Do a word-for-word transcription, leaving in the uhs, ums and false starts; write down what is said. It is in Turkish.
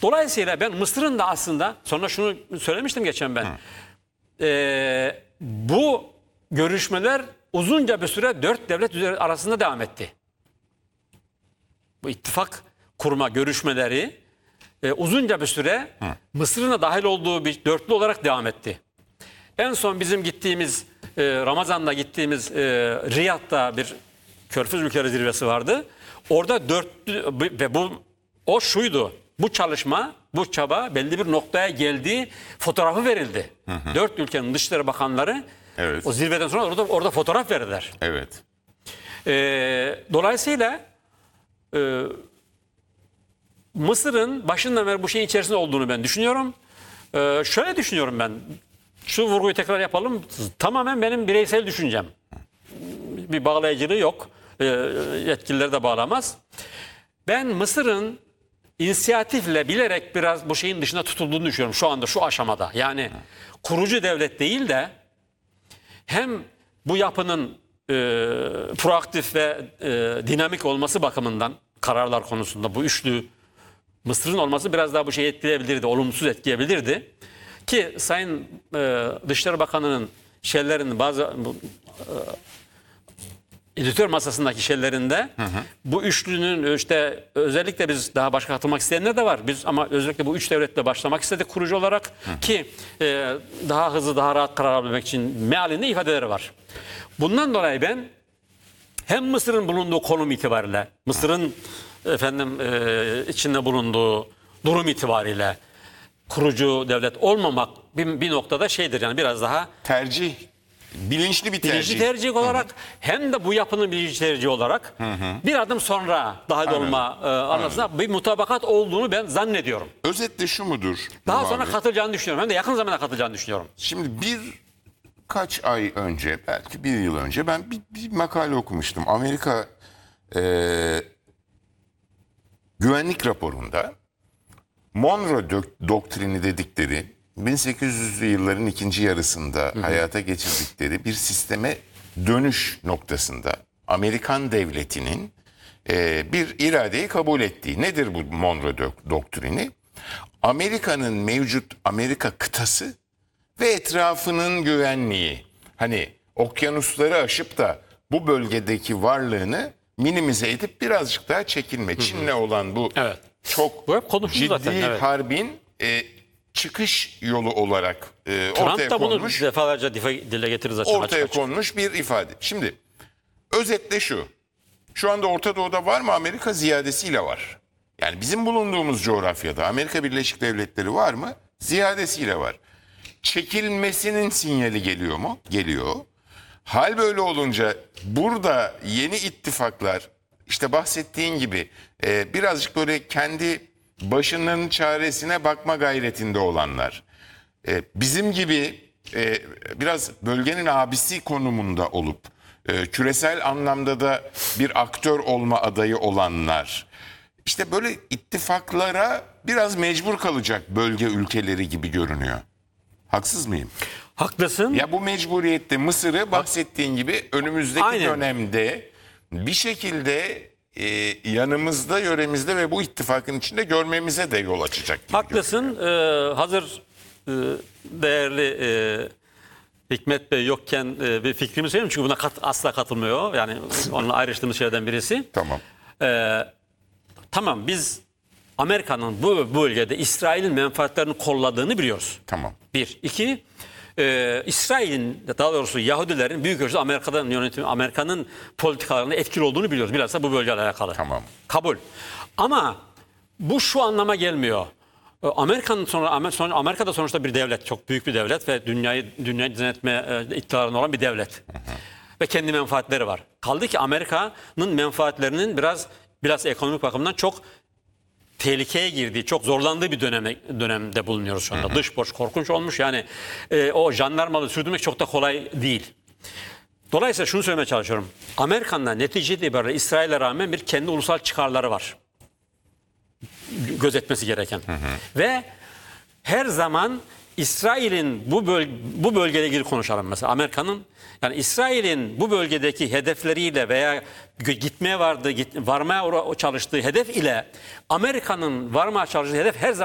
Dolayısıyla ben Mısır'ın da aslında, sonra şunu söylemiştim geçen ben. Ee, bu görüşmeler uzunca bir süre dört devlet arasında devam etti. Bu ittifak kurma görüşmeleri e, uzunca bir süre Mısır'ın da dahil olduğu bir dörtlü olarak devam etti. En son bizim gittiğimiz e, Ramazan'da gittiğimiz e, Riyad'da bir Körfez ülkeleri zirvesi vardı. Orada dörtlü ve bu o şuydu. Bu çalışma, bu çaba belli bir noktaya geldiği fotoğrafı verildi. Hı hı. Dört ülkenin dışişleri bakanları evet. o zirveden sonra orada, orada fotoğraf verdiler. Evet. E, dolayısıyla e, Mısır'ın başından beri bu şeyin içerisinde olduğunu ben düşünüyorum. E, şöyle düşünüyorum ben. Şu vurguyu tekrar yapalım. Tamamen benim bireysel düşüncem. Bir bağlayıcılığı yok. E, yetkilileri de bağlamaz. Ben Mısır'ın inisiyatifle bilerek biraz bu şeyin dışında tutulduğunu düşünüyorum şu anda, şu aşamada. Yani kurucu devlet değil de hem bu yapının e, proaktif ve e, dinamik olması bakımından kararlar konusunda bu üçlü Mısır'ın olması biraz daha bu şeyi etkileyebilirdi, olumsuz etkileyebilirdi. Ki Sayın e, Dışişleri Bakanı'nın şeylerin bazı bu, e, editör masasındaki şeylerinde hı hı. bu üçlünün işte özellikle biz daha başka katılmak isteyenler de var. Biz ama özellikle bu üç devletle başlamak istedik kurucu olarak hı hı. ki e, daha hızlı daha rahat karar alabilmek için mealinde ifadeleri var. Bundan dolayı ben hem Mısır'ın bulunduğu konum itibariyle, Mısır'ın efendim e, içinde bulunduğu durum itibariyle kurucu devlet olmamak bir, bir noktada şeydir yani biraz daha tercih, bilinçli bir tercih. Bilinçli tercih olarak hı hı. hem de bu yapının bilinçli tercih olarak hı hı. bir adım sonra dahil Anladım. olma e, arasında bir mutabakat olduğunu ben zannediyorum. Özetle şu mudur? Daha sonra abi? katılacağını düşünüyorum. Hem de yakın zamanda katılacağını düşünüyorum. Şimdi bir kaç ay önce, belki bir yıl önce ben bir, bir makale okumuştum. Amerika e, güvenlik raporunda Monroe doktrini dedikleri bin sekiz yüzlü yılların ikinci yarısında hı hı. hayata geçirdikleri bir sisteme dönüş noktasında Amerikan devletinin e, bir iradeyi kabul ettiği. Nedir bu Monroe doktrini? Amerika'nın mevcut Amerika kıtası ve etrafının güvenliği. Hani okyanusları aşıp da bu bölgedeki varlığını minimize edip birazcık daha çekilme. Hı hı. Çin'le olan bu evet. çok bu ciddi zaten, evet. harbin e, çıkış yolu olarak e, Trump ortaya da konmuş. bunu defalarca dile getirir zaten. Ortaya açık açık. konmuş bir ifade. Şimdi özetle şu. Şu anda Orta Doğu'da var mı? Amerika ziyadesiyle var. Yani bizim bulunduğumuz coğrafyada Amerika Birleşik Devletleri var mı? Ziyadesiyle var. Çekilmesinin sinyali geliyor mu? Geliyor. Hal böyle olunca burada yeni ittifaklar işte bahsettiğin gibi e, birazcık böyle kendi başının çaresine bakma gayretinde olanlar. E, bizim gibi e, biraz bölgenin abisi konumunda olup e, küresel anlamda da bir aktör olma adayı olanlar. İşte böyle ittifaklara biraz mecbur kalacak bölge ülkeleri gibi görünüyor. Haksız mıyım? Haklısın. Ya bu mecburiyette Mısır'ı bahsettiğin gibi önümüzdeki Aynen. dönemde bir şekilde e, yanımızda, yöremizde ve bu ittifakın içinde görmemize de yol açacak gibi. Haklısın. Ee, hazır e, değerli e, Hikmet Bey yokken e, bir fikrimi söyleyeyim. Çünkü buna kat, asla katılmıyor. Yani onunla ayrıştığımız şeylerden birisi. Tamam. Ee, tamam biz Amerika'nın bu bölgede İsrail'in menfaatlerini kolladığını biliyoruz. Tamam. Bir. İki, e, İsrail'in daha doğrusu Yahudilerin büyük ölçüde Amerika'nın yönetimi, Amerika'nın politikalarında etkili olduğunu biliyoruz. Bilhassa bu bölgeyle alakalı. Tamam. Kabul. Ama bu şu anlama gelmiyor. Amerika'nın sonra Amerika'da sonuçta bir devlet, çok büyük bir devlet ve dünyayı dünyayı denetme e, iktidarında olan bir devlet. Hı hı. Ve kendi menfaatleri var. Kaldı ki Amerika'nın menfaatlerinin biraz biraz ekonomik bakımdan çok tehlikeye girdiği, çok zorlandığı bir döneme, dönemde bulunuyoruz şu anda. Hı hı. Dış borç korkunç olmuş. Yani e, o jandarmalığı sürdürmek çok da kolay değil. Dolayısıyla şunu söylemeye çalışıyorum. Amerika'nın netice itibariyle İsrail'e rağmen bir kendi ulusal çıkarları var. Gözetmesi gereken. Hı hı. Ve her zaman İsrail'in bu böl bu bölgeyle ilgili konuşalım mesela. Amerika'nın yani İsrail'in bu bölgedeki hedefleriyle veya gitmeye vardığı, git, varmaya çalıştığı hedef ile Amerika'nın varmaya çalıştığı hedef her zaman